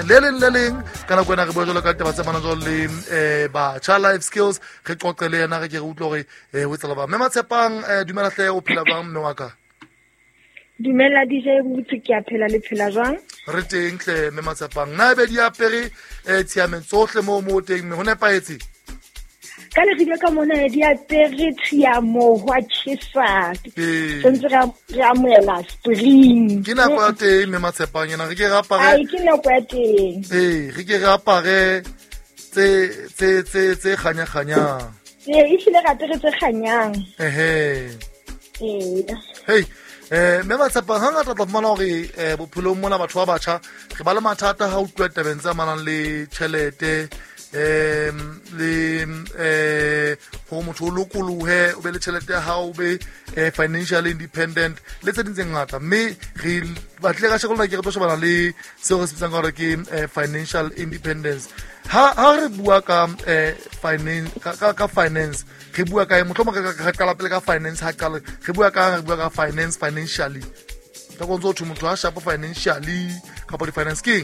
leleng kana kwena re bua jalo ka taba tse mana jalo le batjha life skills re qoqele yena re ke re utlwe gore o tsela ba Mme Matshepang dumela hle o phela bang mme wa ka Dumela DJ botse ke a phela le phela jwang re teng hle Mme Matshepang na be di apere tshiameng tsohle mo teng mme ho nepaetse ka le re ka mona di apere tshiamo wa tshisa sentse re amoela spring ke na kwa teng Mme Matshepang yena re ke re apare ai ke na kwa teng re ke re apare tse khanya e ile ga tere tse khanyang hey Mme Matshepang hangata tla mmana hore bophelong mona batho ba batjha re ba le mathata ha o tlwa tabeng tsa manang le tjhelete le ho motho o lokolohe o be le tjhelete ya hao o be financially independent le tse dintseng ngata mme re batle ka shekolona ke re tlo shebana le seo re se bitsang gore ke financial independence ha re bua ka finance re bua ka motho mo ka kala pele ka finance ha kala re bua ka finance financially ka gonzo thu motho a shapo financially ka di finance king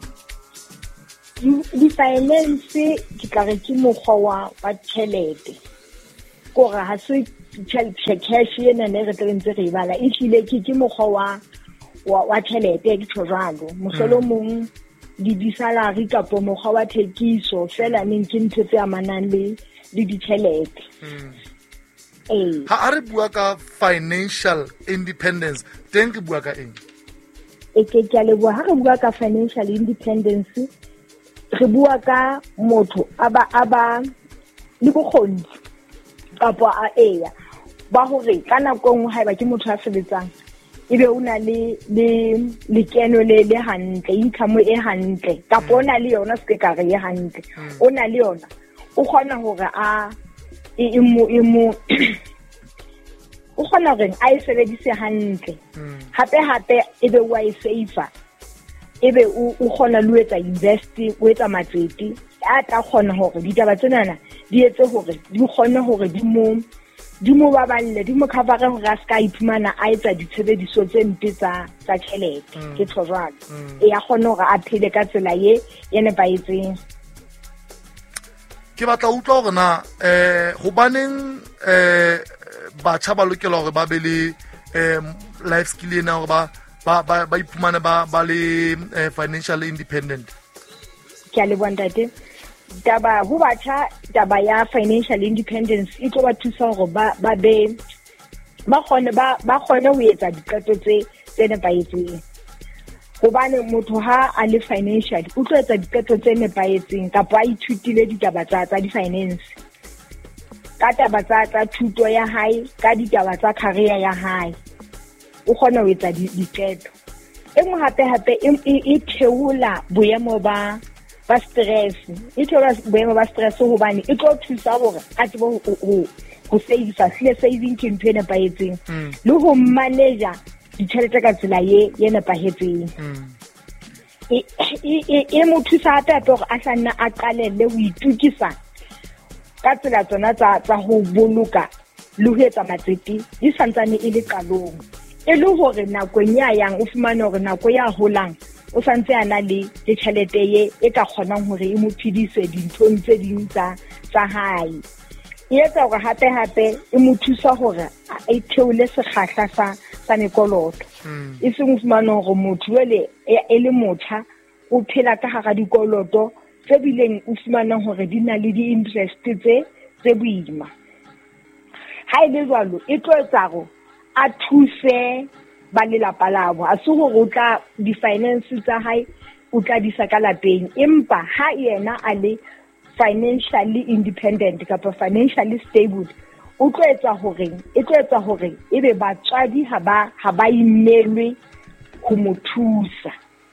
di finance ke tla re ke mokgwa wa tšhelete gore ha se cash ena ne re tlentse re bala e tlile ke mokgwa wa tšhelete ke tshwaro mohlolomong di salary ka po mokgwa wa thekiso fela neng ke ntse tse amanang le ditšhelete ha re bua ka financial independence teng ke bua ka eng ke a le bua ha re bua ka financial independence re bua ka motho aba le bokgoni kapo a eya ba hore kana go ngwe haeba ke motho a sebetsang ebe o na le keno le hantle income e hantle kapo ona le yona se ka re e hantle o na le yona o kgona hore o kgona hore a e sebedise hantle hape ebe wa e safer ebe o kgona le etsa investing o etsa matsete a tla kgona hore ditaba tsenana di etse hore di kgone hore di mo baballe di mo cover hore a ska iphumana a etsa ditshebediso tse mpe tsa tjhelete ke tshwaro e ya kgona hore a phele ka tsela ye ba etseng ke batla utlwa hore na ho baneng batjha ba lokela hore ba be le life skill ena hore ba iphumana ba le financial independent ke a le bontate taba ho batjha taba ya financial independence e tlo ba thusa hore ba kgone ho etsa diqeto tse nepahetseng hobane motho ha a le financial o tlo etsa diqeto tse nepahetseng kapa a ithutile ditaba tsa di-finance ka taba tsa thuto ya hae ka ditaba tsa career ya hae o kgona ho etsa diqeto e nngwe hape e theola boemo ba stress e theola boemo ba stress hobane e tlo thusa hore a tsebe ho save saving ke ntho e nepahetseng le ho manager ditjhelete ka tsela ye nepahetseng e mo thusa hape hore a sanna a qalelle ho itukisa ka tsela tsona tsa ho boloka le ho etsa matsete di santsane e le qalong e le hore nakong ya yang o fumana hore nako ya holang o santse ana le tjhelete ye e ka kgonang hore e mo phidise dinthong tse ding tsa hae e etsa hore hape e mo thusa hore a theole sekgahla sa mekoloto e seng o fumana hore motho e le motjha o phela ka hara dikoloto tse bileng o fumana hore di na le di-interest tse boima ha ile jwalo e tlo etsa hore a thuse ba lelapa labo a se hore o tla di-finance tsa hae o tla di sa ka lapeng empa ha yena a le financially independent kapa financially stable e tlo etsa hore ebe batswadi ha ba imelwe ho mo thusa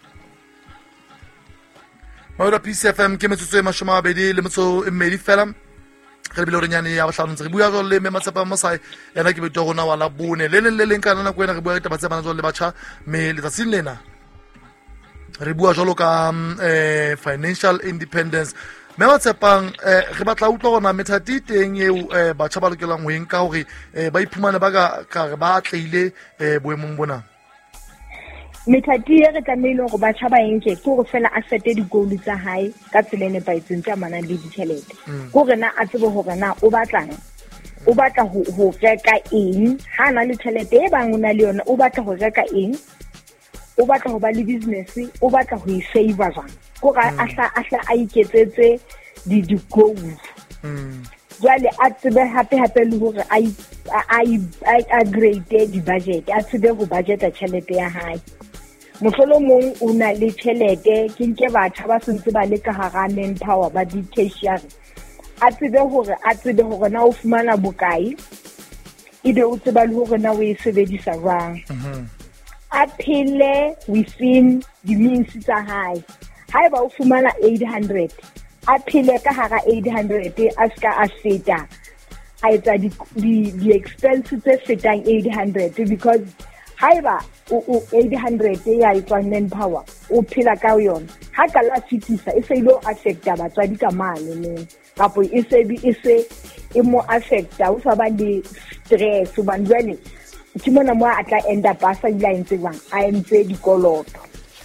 Maoda PCFM ke metsotso e 22 fela re bile nyane ya bahlano ntse re bua go le Mme Matshepang Mosai yana ke beto gona wala bone le leng kana na kwena re bua ditaba tse bana le batjha me letsatsing lena re bua jalo ka financial independence Mme Matshepang re batla utlwa gona methati teng eo batjha ba lokelang ho enka hore ba iphumane ba ka re ba atleile boemong bona methati e re tlamehile gore batjha ba enke ke gore fela a sete di-goal tsa hae ka tsela e nepahetseng tse amanang le ditjhelete gore na a tsebe gore na o batla ho reka eng ha na le tjhelete e bang o na le yona o batla ho reka eng o batla ho ba le business o batla ho e save jwang gore a iketsetse di-goals jwale a tsebe hape le hore a grade di-budget a tsebe ho budgeta tjhelete ya hae mohlolomong o na le tjhelete ke nke batjha ba sentse ba le ka hara manpower ba di-tertiary a tsebe hore na o fumana bokae ebe o tseba le hore na o e sebedisa jwang a phele within the means tsa hae haeba o fumana 800 a phele ka hara 800 a ska a feta a etsa di-expense tse fetang 800 because haeba o 800 ya etswang manpower o phela ka yona ha ka la fitisa e se ilo affecta batswadi ka mane ne kapo e se e mo affecta o sa ba le stress o bandwele ke mona mo a tla end up a sa ila ntse bang a entse dikoloto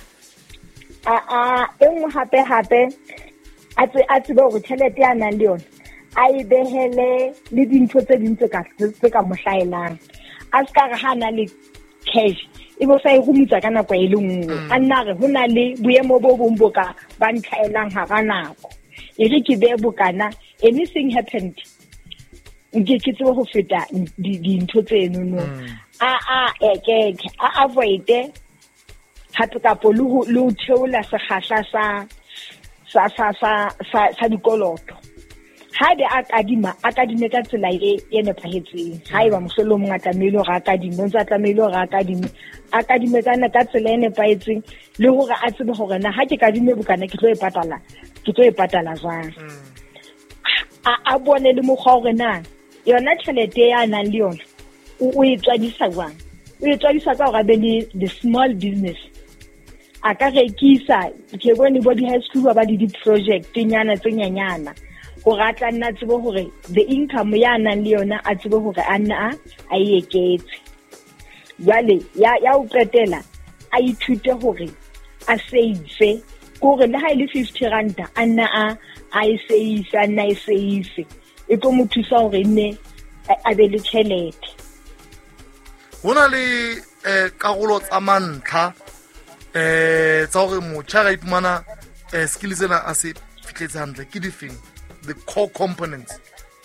engwe hape a tsebe gore tšhelete ya nang le yona a e behele le dintho tse dintse ka mohlaelang a ska re ha na le cash e bo sa e rumutsa ka nako e le nngwe a nna re ho na le boemo bo bong bo ka ba ntlhaelang hara nako e re ke be bokana anything happened nke ke tsebe go feta dintho tseno no a avoid hape kapo le ho theola sekgahla sa dikoloto ha de a kadime ka tsela e nepahetseng ha eba mohlolo mong a tlamehile gore a kadime o ntse a tlamehile gore a kadime ka tsela e nepahetseng le gore a tsebe gore na ha ke kadime bokana ke tlo e patala jwang a bone le mokgwa gore na yona tšhelete ya nang le yona o e tswadisa jwang o e tswadisa ka gore a be le the small business a ka rekisa ke bone bo di high school ba le di-project nyana tse nyanyana gore a tla nna tsebe gore the income ya nang le yona a tsebe gore a nna a e eketse jwale ya o qetela a ithute gore a save gore le ha e le 50 ranta a nna a e save e tlo mo thusa gore nne a be le tšhelete ho na le karolo tsa mantlha tsa gore motšha ga iphumana skills ena a se fitlhetse hantle ke difeng the core components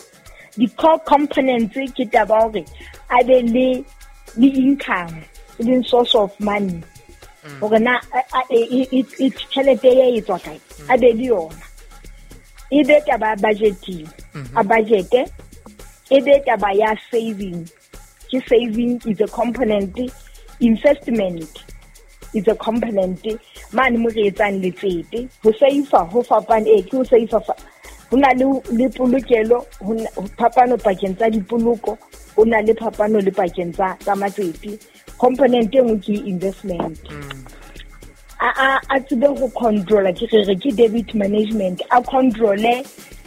ke taba gore a be le income le source of money gore na tšhelete e tswa kae a be le yona e be taba budgeting a budgete e be taba ya saving ke saving is a component investment is a component mane mo re etsang letsete ho save ho fapane ke ho save ho na le polokelo phapano pakeng tsa dipoloko ho na le phapano le pakeng tsa matsete component e nngwe ke investment a tsebe go controla ke re ke debit management a controle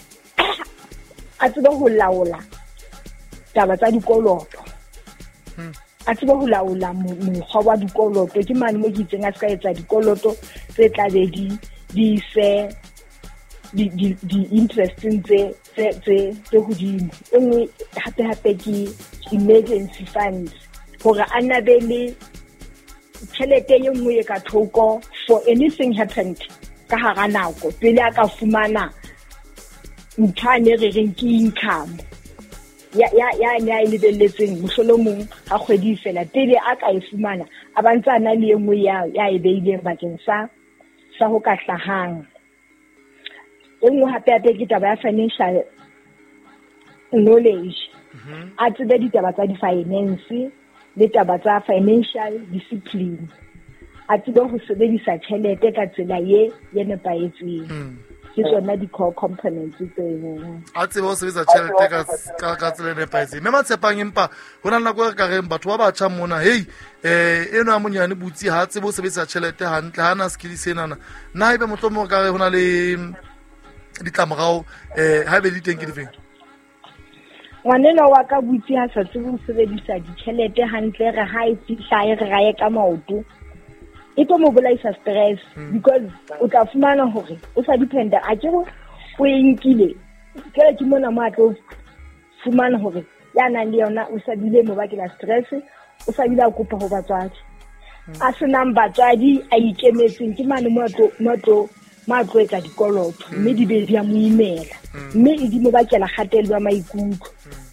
a tsebe go laola taba tsa dikoloto a tsebe go laola mokgwa wa dikoloto ke mane mo ke itseng a ska etsa dikoloto tse tla be di se di-interesting tse godimo engwe hape ke emergency funds gore a nna be le tšhelete ye nngwe e ka thoko for anything happened ka hara nako pele a ka fumana nthane re reng ke income ya e lebelletseng mohlolomong ga kgwedi fela pele a ka e fumana a bantsana le engwe ya e beileng bakeng sa go ka hlahang engwe hape ke taba ya financial knowledge a tsebe ditaba tsa di-finance le taba tsa financial discipline a tsebe go sebedisa tšhelete ka tsela ye nepahetseng ke tsona di-core components tseno a tsebe go sebedisa tšhelete ka tsela e nepahetseng mme matshepang empa go na le nako e ka reng batho ba batjha mona hei eno a monyane butsi ha a tsebe go sebedisa tšhelete hantle ha na skills enana nna ebe mohlomong ka re go na le ditlamorago ha ebe di teng ke difeng ngwanena wa ka butsi ha sa tsebe go sebedisa ditšhelete hantle re ha e fihla e re raye ka maoto e tlo mo bolaisa stress because o tla fumana hore o sa dependa a ke o nkile ke mona mo a tlo fumana hore ya nang le yona o sa bile mo bakela stress o sa bile a kopa ho batswadi a senang batswadi a ikemetseng ke mane mo tlo etsa dikoloto mme di be di a mo imela mme e di mo bakela kgatello ya maikutlo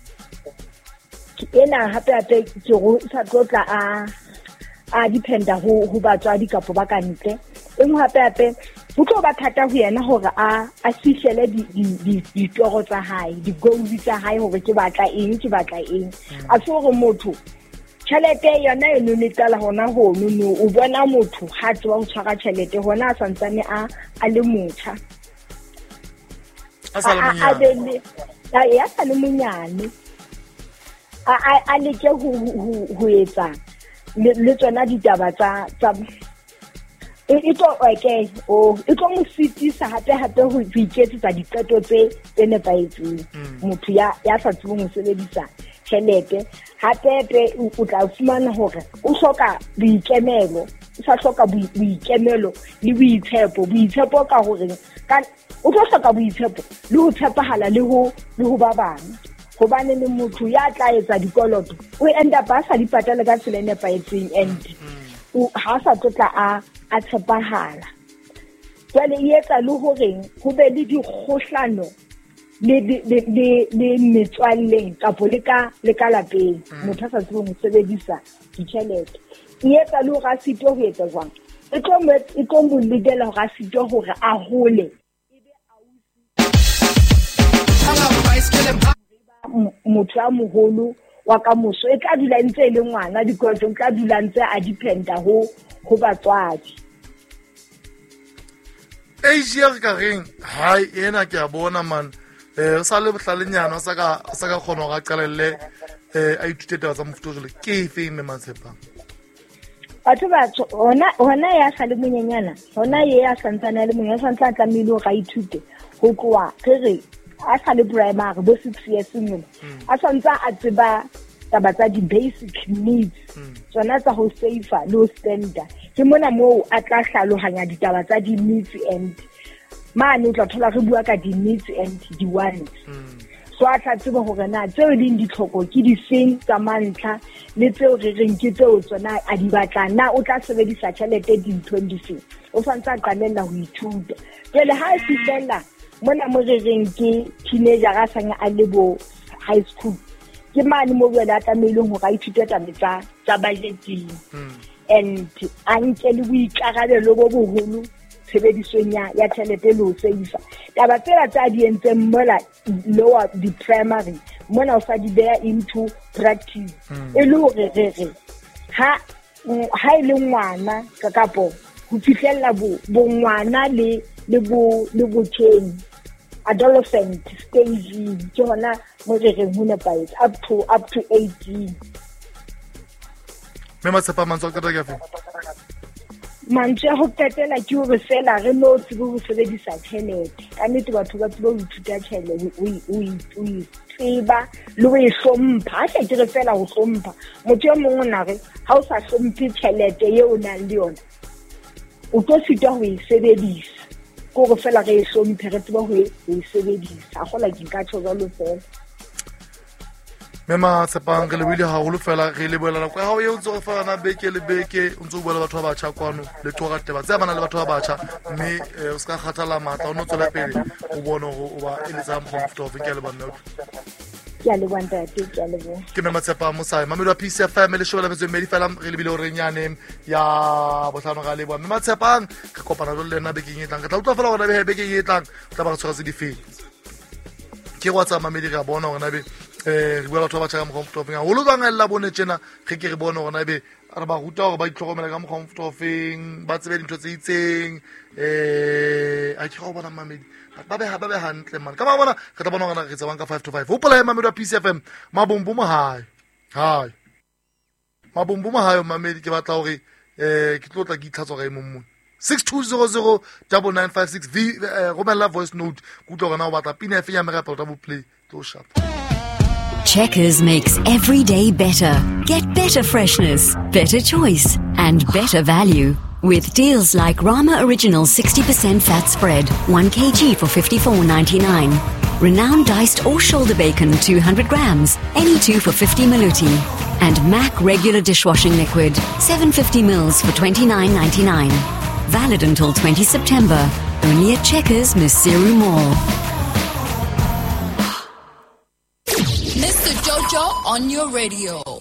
ena hape ke go sa tlotla a dependa ho batswadi kapo ba kantle eng hape ho tlo ba thata ho yena hore a sishele ditoro tsa hae di-goals tsa hae hore ke batla eng a se hore motho tšhelete yona e no netala hona ho no o bona motho ha tswa ho tshwara tšhelete hona a santsane a le motjha a sa le monyane a leke ho etsa le tsona ditaba tsa e tlo mo sitisa hape ho iketsetsa diqeto tse nepaetseng motho ya sa tsebeng ho sebedisa tjhelete hape o tla fumana hore o hloka boikemelo o sa hloka boikemelo le boitshepo ka hore o tlo hloka boitshepo le ho tshepahala le ho ba bang hobane le motho ya tla etsa dikoloto o enda ba sa di patala ka tsela e nepaetseng and ha sa tlotla a tshepahala jwale e etsa le hore ho be le dikgohlano le metswalleng kapo le ka lapeng motho a sa tsebeng ho sebedisa ditjhelete e etsa le hore a sitwe ho etsa jwang e tlo mo lidela hore a sitwe hore a hole motho a moholo wa kamoso e tla dula ntse e le ngwana dikoloto e tla dula ntse a dependa ho batswadi age ya ka reng hai ena ke a bona man o sa le bohlalenyana o sa ka kgona go qalelle a ithute taba tsa mofuta jole ke efe mme Matshepang batho hona ya sa le monyenyana hona ye ya santsana le monyana santla tlamile go ithute go tloa re a sa le primary bo 6 years ngwe a santsa a tseba taba tsa di-basic needs tsona tsa ho safer le ho standa ke mona moo a tla hlalohanya ditaba tsa di-needs and mane o tla thola re bua ka di-needs and di-wants so a tla tseba hore na tseo leng ditlhoko ke di feng tsa mantlha le tseo re reng ke tseo tsona a di batlang na o tla sebedisa tjhelete dinthong difeng o santse a qalella ho ithuta pele ha e fihlela mona mo re reng ke teenager a sanga a lebo high school ke mane mo bua la tlameileng hore a ithute tsa budgeting and a nke le boikarabelo bo boholo tshebedisong ya tjhelete le ho save taba tsela tsa di entseng mola lower the primary mona o sa di bear into practice e le hore re ha ile ngwana ka kapo ho fihlella bo ngwana le bo tjeni adolescent stage ke hona mo re reng ho nepaetse up to 18 mme Matshepang mantswe ka tla mantswe ya ho qetela ke hore fela re no tsebe ho sebedisa tjhelete ka nnete batho ba tsebe ho ithuta tjhelete o tseba le ho e hlompha ha ke re fela ho hlompha motho e mongwe na re ha o sa hlomphe tjhelete eo nang le yona o tlo sitwa ho e sebedisa ko go fela re e hlomphe re tsebe ho e sebedisa a gola ke ka tshoga lo fela mme Matshepang re lebile haholo fela re leboela nako ha o ye o ntse go fana beke le beke o ntse o bua le batho ba batjha kwano le thoga teba tse bana le batho ba batjha mme o ska kgathala matla o no tswela pele o bone go o ba eletsa mphofto of ke le banna ke a le banta ke a le bo ke mme Matshepang Mosai mamelo wa PCFM le shobela metse mmedi fela re lebile o re nyane ya botlhano ga le bua mme Matshepang ka kopana le lena bekeng e tlang ka tla utlwa fela gona be bekeng e tlang tla ba tshwara se di feng ke go tsa mamedi ga bona gona be re bua batho ba batjha ka mokgwa ofeng haholo ba ngalla bone tjena ge ke re bone gona be re ba ruta gore ba itlhokomela ka mokgwa ofeng ba tsebe dintho tse itseng a ke go bona mamedi ba be hantle man ka ba bona re tla bona gona re tsebang ka 5 to 5 hopola mamedi wa PCFM mabombo mo hai mabombo mo hai mamedi ke batla gore ke tlotla ke itlhatswa ga emong 6200 9956 romela voice note kutlo gona o batla pina e fenya megape o tla bo play tlo sharp. Checkers makes every day better. Get better freshness, better choice, and better value. With deals like Rama Original 60% fat spread, 1 kg for $54.99. Renowned diced or shoulder bacon 200 grams, any 2 for 50 Maluti. And Mac regular dishwashing liquid, 750 mils for $29.99. Valid until 20 September. Only at Checkers, Misiru Mall. Mr. Jojo on your radio.